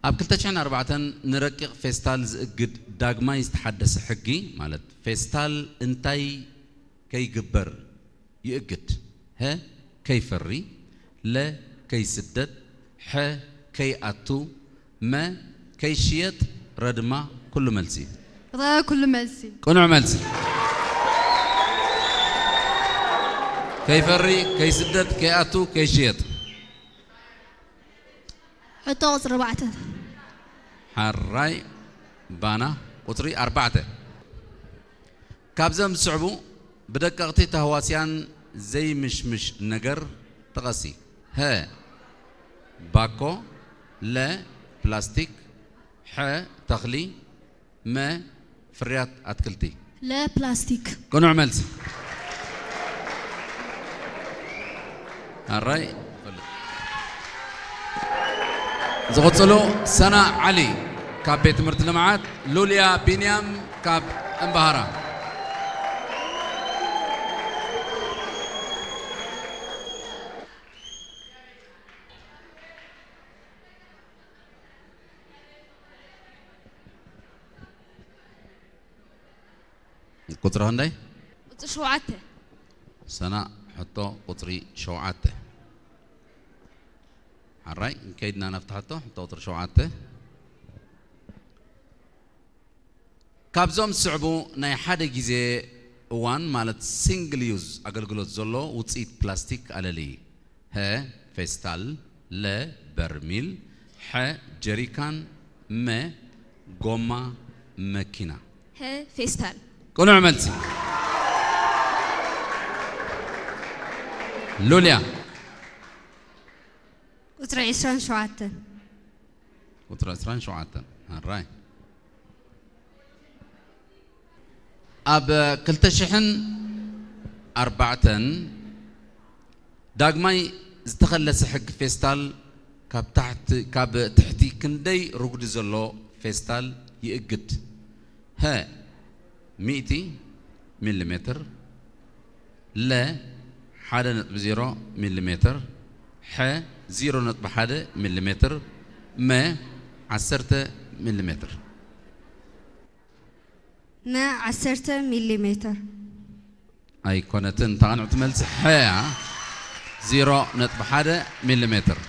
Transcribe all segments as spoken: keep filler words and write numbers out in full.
أبكلتشان أربعة نركق فيستال قد داغما يستحدث حقي مالت فيستال انتاي كي جبر يقد ها كي فري لا كي سدد ح كي أتو ما كي شيت ردما كل ملسي را كل ملسي كل ملسي كي فري كي سدد كي أتو كي شيت حتى قطر أربعة حراي بانا قطري أربعة كابزم صعبو بدك أغطي تهواسيان زي مش مش نجر تغسي ها باكو لا بلاستيك ح تغلي ما فريات أتكلتي لا بلاستيك كونو عملت الرأي زغطلو سنة علي كاب بيت مرتلمعات لوليا بنيام كاب انبهارا قطر هندي قطر شوعته سنة حطو قطري شوعته الرأي كيدنا نفتحته حطو قطر شوعته كابزوم صعبو ناي حدا جيزي وان مالت سينجل يوز أقلقلوت زولو وتصيد بلاستيك على لي ها فيستال لا برميل ح جريكان ما قوما ماكينة ها فيستال كونو عملتي لوليا قطر عشرين شوعته قطر عشرين شوعته الراي أب كلتشحن أربعة داغماي استخلص حق فيستال كاب تحت كاب تحتي كندي رقد زلو فيستال يقد ها مئتي مليمتر لا حدا نقب زيرو مليمتر ح زيرو نقب حدا مليمتر ما عسرت مليمتر ما عسرت مليمتر أي كونتن تغنع تملس حيا زيرو نقب حدا مليمتر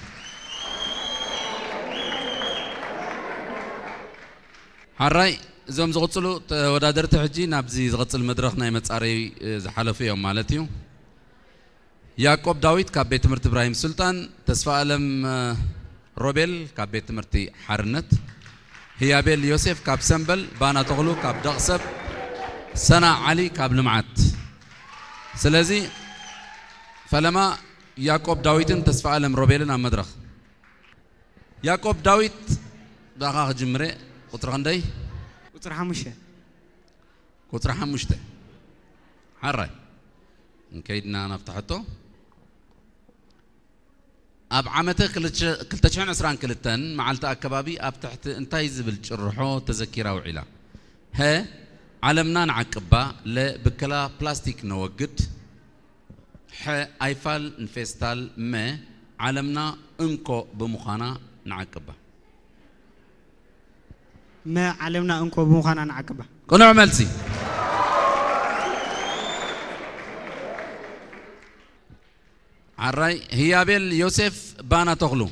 حراي زوم زغطلو ودادر تحجي نابزي زغطل مدرخ ناي متصاري زحلفو يوم مالتيو يعقوب داويد كاب بيت مرت إبراهيم سلطان تسفى ألم روبيل كاب بيت مرتي حرنت هيابيل يوسف كاب سنبل بانا تغلو كاب دغسب سنة علي كاب لمعت سلازي فلما يعقوب داويدن تسفى ألم روبيلن أم مدرخ يعقوب داويد دغاغ جمري قطر غندي قطر حموشة قطر حموشته حراي نكيدنا نفتحته أب عمته كلتش كلتشان عسران كلتن معلت أكبابي أب تحت انتاي زبل جرحو تذكيره وعلا ها علمنا نعقبا لا بكلا بلاستيك نوجد ح ايفال نفستال ما علمنا انكو بمخانا نعقبا ما علمنا انكو بمخانا نعقبا كنا عملتي عراي هيابيل يوسف بانا تغلو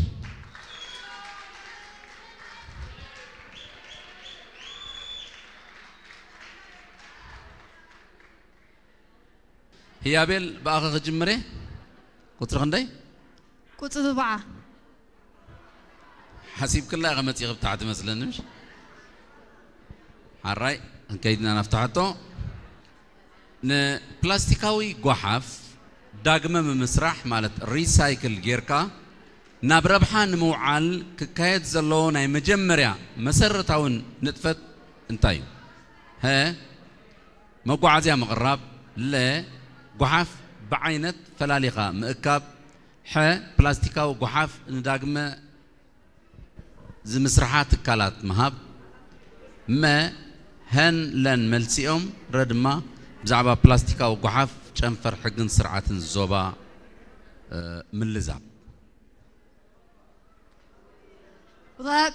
هيابيل باغا جمري قطر غندي قطر أربعة حسيب كلها غمت يغب تحت مثلا نمش عراي كيدنا نفتحته ن بلاستيكاوي قحف داغمه مسرح مالت ريسايكل جيركا نابربحا نموعال كايت زلو ناي مجمريا مسرتاون نطفت انتاي ها مقعزيا مقرب لا قحف بعينت فلاليقه مأكاب ح بلاستيكاو قحف نداغمه زمسرحات كالات مهاب ما هن لن ملسيهم ردما بزعبا بلاستيكاو قحف جنفر حقن سرعة الزوبا من لزاب